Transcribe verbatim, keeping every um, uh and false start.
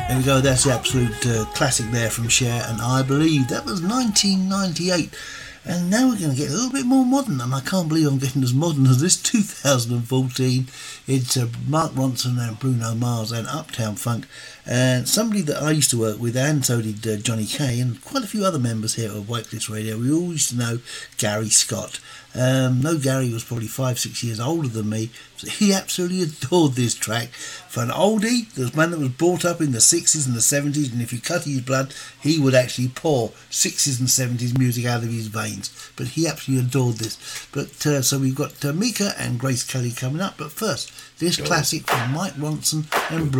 There we go, that's the absolute uh, classic there from Cher, and I believe that was nineteen ninety-eight. And now we're going to get a little bit more modern, and I can't believe I'm getting as modern as this. Two thousand fourteen, it's uh, Mark Ronson and Bruno Mars and Uptown Funk, and somebody that I used to work with, and so did uh, Johnny Kay, and quite a few other members here at White Cliffs Radio. We all used to know Gary Scott. Um, no, Gary was probably five, six years older than me. So he absolutely adored this track. For an oldie, the man that was brought up in the sixties and the seventies, and if you cut his blood, he would actually pour sixties and seventies music out of his veins. But he absolutely adored this. But uh, so we've got uh, Mika and Grace Kelly coming up. But first, this classic from Mike Ronson and